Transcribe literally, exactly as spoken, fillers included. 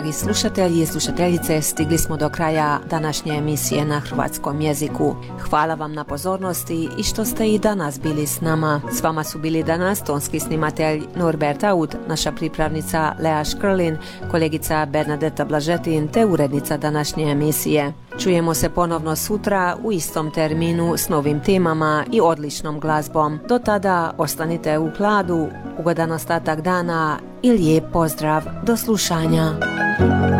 dragi slušatelji i slušateljice, stigli smo do kraja današnje emisije na hrvatskom jeziku. Hvala vam na pozornosti i što ste i danas bili s nama. S vama su bili danas tonski snimatelj Norbert Aud, naša pripravnica Lea Škrlin, kolegica Bernadeta Blažetin te urednica današnje emisije. Čujemo se ponovno sutra u istom terminu s novim temama i odličnom glazbom. Do tada ostanite u hladu, ugodan ostatak dana i lijep pozdrav. Do slušanja.